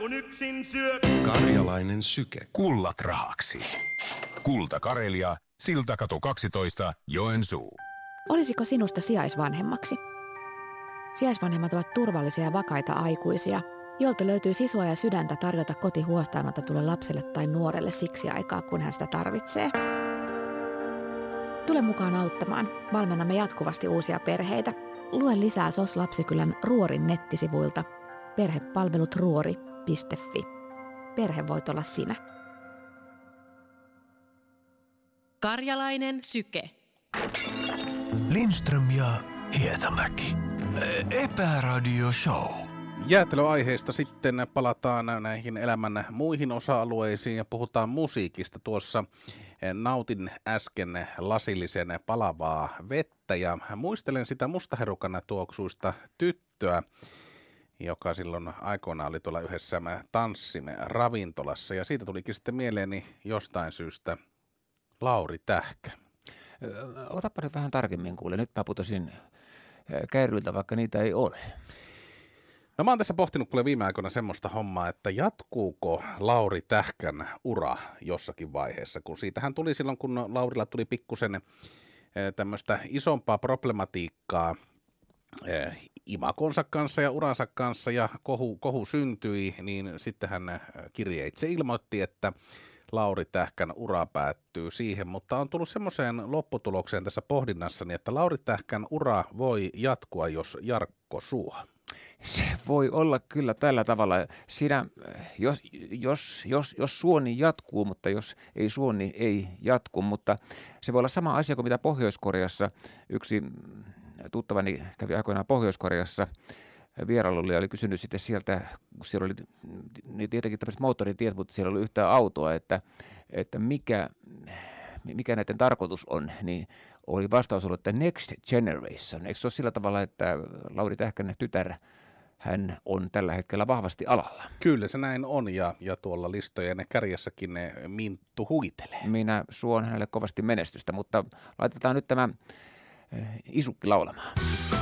Kun yksin syö. Karjalainen syke. Kullat rahaksi. Kulta Karelia, Siltakatu 12, Joensuu. Olisiko sinusta sijaisvanhemmaksi? Sijaisvanhemmat ovat turvallisia ja vakaita aikuisia, joilta löytyy sisua ja sydäntä tarjota koti huostaanotetulle lapselle tai nuorelle siksi aikaa, kun hän sitä tarvitsee. Tule mukaan auttamaan. Valmennamme jatkuvasti uusia perheitä. Lue lisää SOS Lapsikylän Ruorin nettisivuilta perhepalvelutruori.fi. Perhe voit olla sinä. Karjalainen syke. Lindström ja Hietamäki. Epäradio Show. Jäätelöaiheesta sitten palataan näihin elämän muihin osa-alueisiin ja puhutaan musiikista. Tuossa nautin äsken lasillisen palavaa vettä ja muistelen sitä mustaherukana tuoksuista tyttöä, joka silloin aikoinaan oli tuolla yhdessä tanssimme ravintolassa ja siitä tulikin sitten mieleeni jostain syystä Lauri Tähkä. Otapa nyt vähän tarkemmin kuule, nyt mä putosin kärryiltä, vaikka niitä ei ole. No mä oon tässä pohtinut kuule viime aikoina semmoista hommaa, että jatkuuko Lauri Tähkän ura jossakin vaiheessa, kun siitähän tuli silloin, kun Laurilla tuli pikkusen tämmöistä isompaa problematiikkaa imakonsa kanssa ja uransa kanssa ja kohu syntyi, niin sitten hän kirjeitse ilmoitti, että Lauri Tähkän ura päättyy siihen, mutta on tullut semmoiseen lopputulokseen tässä pohdinnassani, että Lauri Tähkän ura voi jatkua, jos Jarkko suo. Se voi olla kyllä tällä tavalla. Siinä, jos suo, niin jatkuu, mutta jos ei suo, niin ei jatku. Mutta se voi olla sama asia kuin mitä Pohjois-Koreassa. Yksi tuttavani kävi aikoinaan Pohjois-Koreassa vierailulla ja oli kysynyt sitten sieltä, kun siellä oli niin tietenkin tämmöiset moottoritiet, mutta siellä oli yhtään autoa, että mikä näiden tarkoitus on, niin oli vastaus ollut, että next generation. Eikö se ole sillä tavalla, että Lauri Tähkän tytär, hän on tällä hetkellä vahvasti alalla? Kyllä se näin on ja tuolla listojen kärjessäkin ne Minttu huitelee. Minä suon hänelle kovasti menestystä, mutta laitetaan nyt tämä Isukki laulamaan.